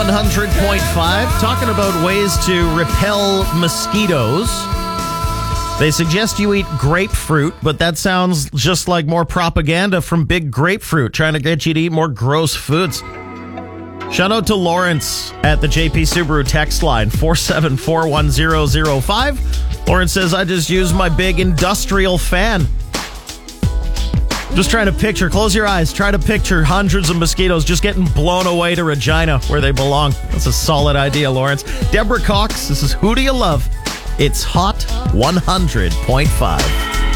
100.5, talking about ways to repel mosquitoes. They suggest you eat grapefruit, but that sounds just like more propaganda from Big Grapefruit, trying to get you to eat more gross foods. Shout out to Lawrence at the JP Subaru text line, 4741005. Lawrence says, I just used my big industrial fan. Just trying to picture, close your eyes, try to picture hundreds of mosquitoes just getting blown away to Regina where they belong. That's a solid idea, Lawrence. Deborah Cox, this is Who Do You Love? It's Hot 100.5.